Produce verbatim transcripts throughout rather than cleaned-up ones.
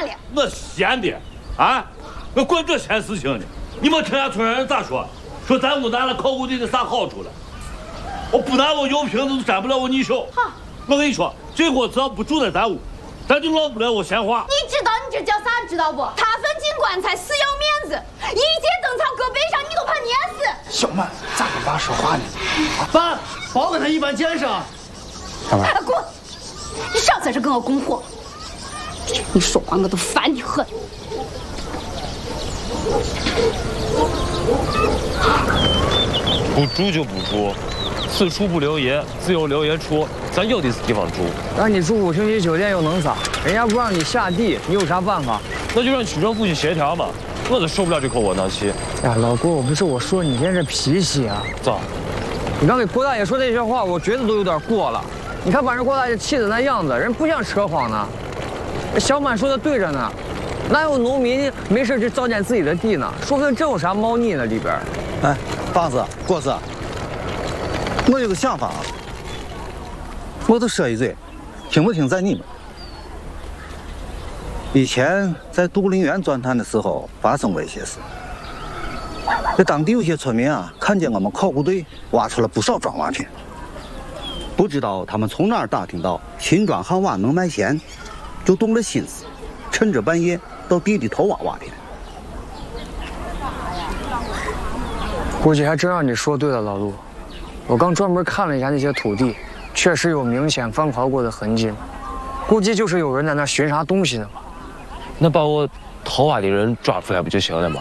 了。 我闲的，啊，我管这闲事情呢。你没听俺村上人咋说？说咱屋拿了考古队的啥好处了？我不拿我油瓶子都沾不了我泥手。 好， 我跟你说，这货只要不住在咱屋，咱就捞不了我闲话。 你知道你这叫啥？知道不？他坟进棺材，死要面子，一介灯草搁背上，你都怕碾死。 小曼，咋跟爸说话呢？ 爸，包跟他一般见识。 小曼， 滚！你少在这跟我拱火，你说话我都烦得很。 不住就不住，此处不留爷，自有留爷处。咱有的是地方住。 让你住五星级酒店又能咋？人家不让你下地，你有啥办法？ 那就让区政府去协调嘛。我都受不了这口窝囊气。 呀，老郭，不是我说你现在这脾气啊。 咋？ 你刚给郭大爷说这些话，我觉得都有点过了。你看把人郭大爷气的那样子，人不像扯谎呢。小满说的对着呢，哪有农民没事就糟践自己的地呢？说不定真有啥猫腻呢里边。 哎，棒子、郭子，我有个想法啊，我就说一嘴，听不听在你们。以前在杜陵园钻探的时候发生过一些事，这当地有些村民啊，看见我们考古队挖出了不少砖瓦片，不知道他们从哪儿打听到新砖夯瓦能卖钱，就动了心思，趁着半夜到地里偷挖瓦片。 估计还真让你说对了，老陆。我刚专门看了一下那些土地，确实有明显翻刨过的痕迹，估计就是有人在那寻啥东西呢吧。 那把我偷挖的人抓出来不就行了吗？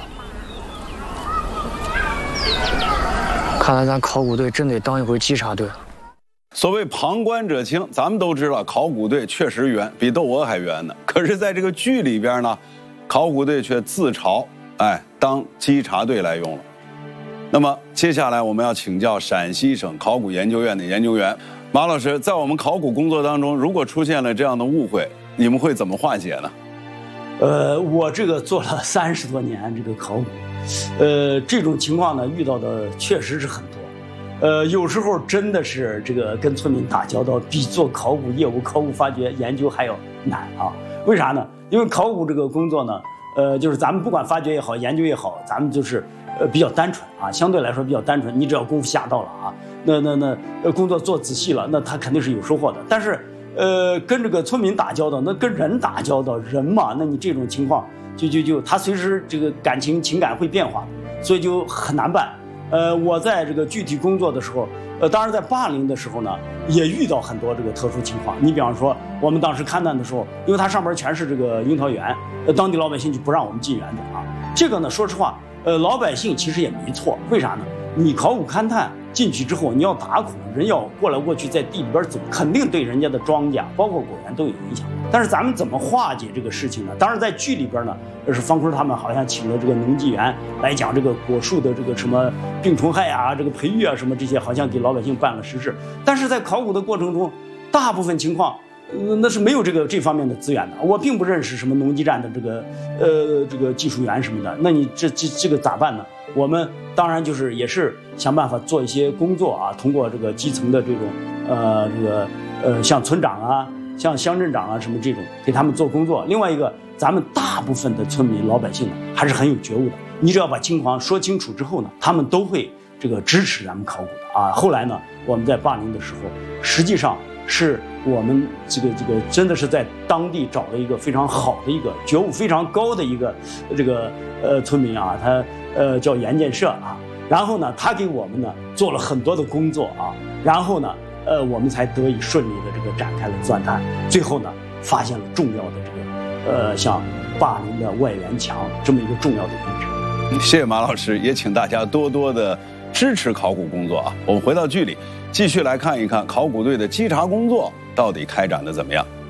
看来咱考古队真得当一回稽查队了。 所谓旁观者清，咱们都知道考古队确实冤，比窦娥还冤呢。可是，在这个剧里边呢，考古队却自嘲，哎，当稽查队来用了。那么接下来我们要请教陕西省考古研究院的研究员马老师，在我们考古工作当中，如果出现了这样的误会，你们会怎么化解呢？ 呃，我这个做了三十多年这个考古，呃，这种情况呢遇到的确实是很多，呃，有时候真的是这个跟村民打交道比做考古业务、考古发掘研究还要难啊。为啥呢？因为考古这个工作呢，呃，就是咱们不管发掘也好，研究也好，咱们就是呃比较单纯啊，相对来说比较单纯。你只要功夫下到了啊，那那那呃工作做仔细了，那他肯定是有收获的。但是呃，跟这个村民打交道，那跟人打交道，人嘛，那你这种情况就就就他随时这个感情情感会变化，所以就很难办。呃，我在这个具体工作的时候，呃，当然在霸陵的时候呢，也遇到很多这个特殊情况。你比方说，我们当时勘探的时候，因为它上边全是这个樱桃园，呃，当地老百姓就不让我们进园子啊。这个呢，说实话，呃，老百姓其实也没错，为啥呢？你考古勘探进去之后，你要打孔，人要过来过去，在地里边走，肯定对人家的庄稼，包括果园都有影响。但是咱们怎么化解这个事情呢？当然，在剧里边呢，是方坤他们好像请了这个农技园来讲这个果树的这个什么病虫害啊、这个培育啊什么这些，好像给老百姓办了实事。但是在考古的过程中，大部分情况，呃、那是没有这个这方面的资源的。我并不认识什么农技站的这个呃这个技术员什么的。那你这这这个咋办呢？我们当然就是也是想办法做一些工作啊，通过这个基层的这种呃这个呃像村长啊、像乡镇长啊什么这种给他们做工作。另外一个，咱们大部分的村民老百姓呢还是很有觉悟的。你只要把情况说清楚之后呢，他们都会这个支持咱们考古的啊。后来呢，我们在霸陵的时候，实际上是我们这个这个真的是在当地找了一个非常好的一个觉悟非常高的一个这个呃村民啊，他呃叫严建设啊。然后呢，他给我们呢做了很多的工作啊，然后呢，呃，我们才得以顺利的这个展开了钻探，最后呢，发现了重要的这个呃像霸陵的外缘墙这么一个重要的遗址。 谢谢马老师，也请大家多多的支持考古工作啊。我们回到剧里，继续来看一看考古队的稽查工作到底开展的怎么样。